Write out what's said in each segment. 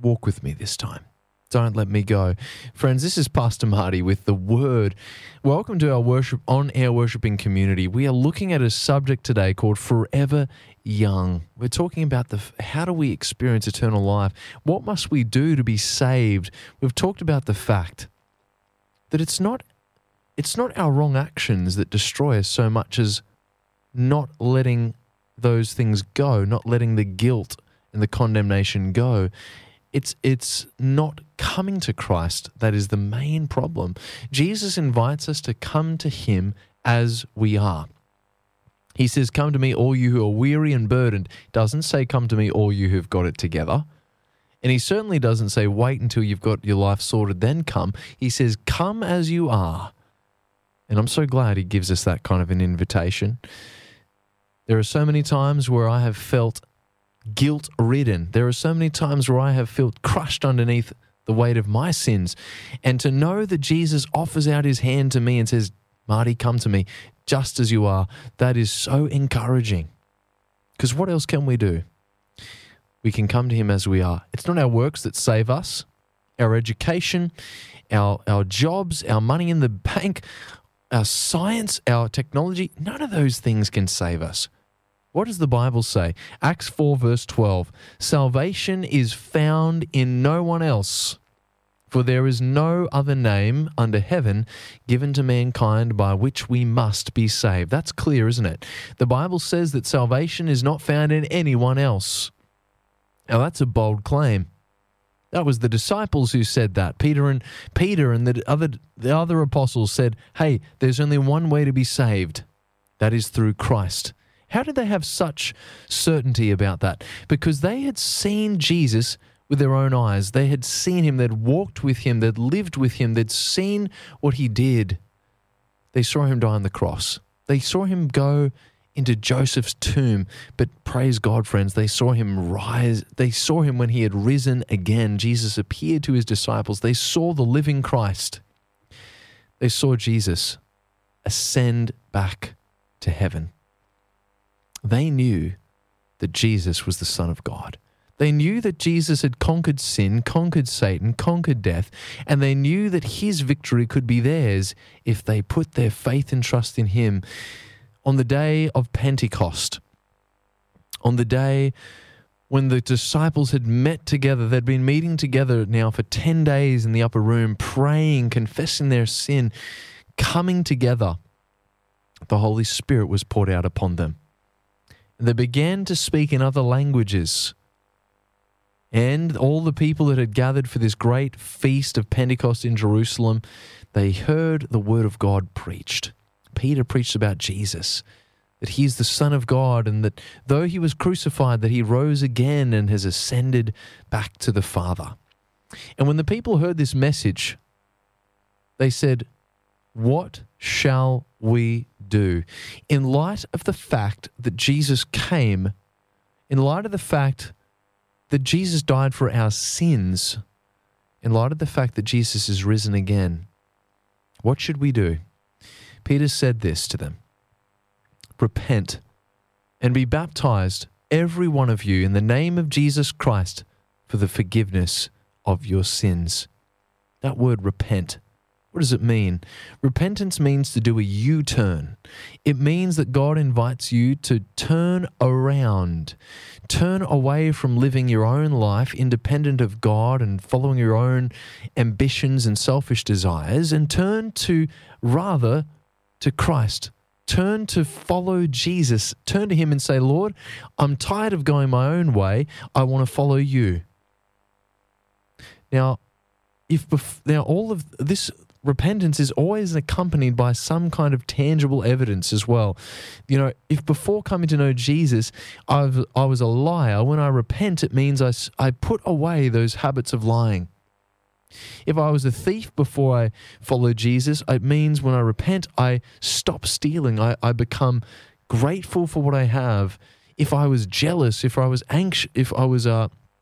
Walk with me this time. Don't let me go. Friends, this is Pastor Marty with the Word. Welcome to our worship on-air worshiping community. We are looking at a subject today called Forever Young. We're talking about how do we experience eternal life? What must we do to be saved? We've talked about the fact that it's not our wrong actions that destroy us so much as not letting those things go, not letting the guilt and the condemnation go. It's not coming to Christ that is the main problem. Jesus invites us to come to him as we are. He says, "Come to me, all you who are weary and burdened." He doesn't say, "Come to me, all you who've got it together." And he certainly doesn't say, "Wait until you've got your life sorted, then come." He says, "Come as you are." And I'm so glad he gives us that kind of an invitation. There are so many times where I have felt guilt-ridden. There are so many times where I have felt crushed underneath the weight of my sins. And to know that Jesus offers out his hand to me and says, "Marty, come to me just as you are," that is so encouraging. Because what else can we do? We can come to him as we are. It's not our works that save us, our education, our jobs, our money in the bank, our science, our technology. None of those things can save us. What does the Bible say? Acts 4 verse 12. "Salvation is found in no one else, for there is no other name under heaven given to mankind by which we must be saved." That's clear, isn't it? The Bible says that salvation is not found in anyone else. Now that's a bold claim. That was the disciples who said that. Peter and the other apostles said, "Hey, there's only one way to be saved. That is through Christ." How did they have such certainty about that? Because they had seen Jesus with their own eyes. They had seen him, they'd walked with him, they'd lived with him, they'd seen what he did. They saw him die on the cross. They saw him go into Joseph's tomb, but praise God, friends, they saw him rise. They saw him when he had risen again. Jesus appeared to his disciples. They saw the living Christ. They saw Jesus ascend back to heaven. They knew that Jesus was the Son of God. They knew that Jesus had conquered sin, conquered Satan, conquered death, and they knew that his victory could be theirs if they put their faith and trust in him. On the day of Pentecost, on the day when the disciples had met together, they'd been meeting together now for 10 days in the upper room, praying, confessing their sin, coming together, the Holy Spirit was poured out upon them. They began to speak in other languages. And all the people that had gathered for this great feast of Pentecost in Jerusalem, they heard the word of God preached. Peter preached about Jesus, that he's the Son of God, and that though he was crucified, that he rose again and has ascended back to the Father. And when the people heard this message, they said, "What shall we do?" In light of the fact that Jesus came, in light of the fact that Jesus died for our sins, in light of the fact that Jesus is risen again, what should we do? Peter said this to them: "Repent and be baptized, every one of you, in the name of Jesus Christ for the forgiveness of your sins." That word repent, what does it mean? Repentance means to do a U-turn. It means that God invites you to turn around, turn away from living your own life independent of God and following your own ambitions and selfish desires, and turn to Christ. Turn to follow Jesus. Turn to him and say, "Lord, I'm tired of going my own way. I want to follow you." Now, all of this repentance is always accompanied by some kind of tangible evidence as well. You know, if before coming to know Jesus, I was a liar, when I repent, it means I put away those habits of lying. If I was a thief before I followed Jesus, it means when I repent, I stop stealing. I become grateful for what I have. If I was jealous, if I was anxious, if I was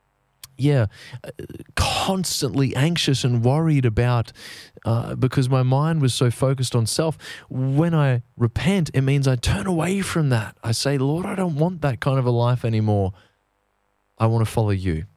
constantly anxious and worried about because my mind was so focused on self, when I repent, it means I turn away from that. I say, "Lord, I don't want that kind of a life anymore. I want to follow you."